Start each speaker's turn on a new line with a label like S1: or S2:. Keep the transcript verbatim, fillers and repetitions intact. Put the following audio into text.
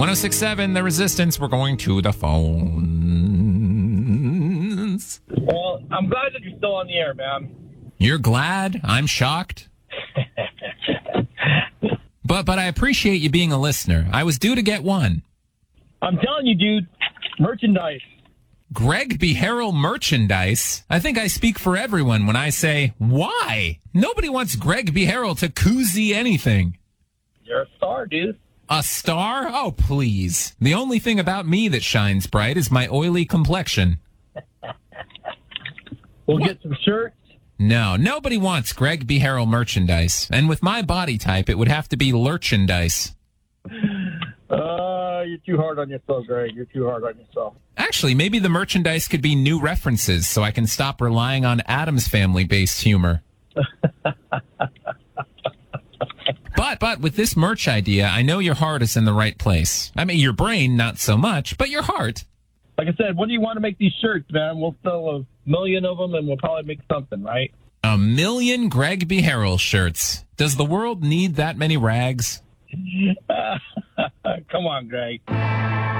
S1: oh six point seven, The Resistance. We're going to the phones.
S2: Well, I'm glad that you're still on the air, man.
S1: You're glad? I'm shocked. but but I appreciate you being a listener. I was due to get one.
S2: I'm telling you, dude, merchandise.
S1: Greg B. Harrell merchandise? I think I speak for everyone when I say, why? Nobody wants Greg B. Harrell to koozie anything.
S2: You're a star, dude.
S1: A star? Oh, please. The only thing about me that shines bright is my oily complexion.
S2: We'll
S1: What?
S2: get some shirts.
S1: No, nobody wants Greg B. Harrell merchandise. And with my body type, it would have to be lurchandise.
S2: Uh, you're too hard on yourself, Greg. You're too hard on yourself.
S1: Actually, maybe the merchandise could be new references so I can stop relying on Addams Family-based humor. But, but with this merch idea, I know your heart is in the right place. I mean, your brain, not so much, but your heart.
S2: Like I said, when do you want to make these shirts, man? We'll sell a million of them, and we'll probably make something, right?
S1: A million Greg B. Harrell shirts. Does the world need that many rags?
S2: Come on, Greg.